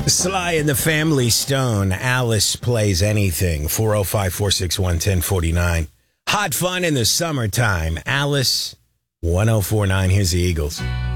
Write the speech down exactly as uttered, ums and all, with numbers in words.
Sly and the Family Stone. Alice Plays Anything. four oh five, four six one, one oh four nine. Hot fun in the summertime. Alice, one oh four nine. Here's the Eagles.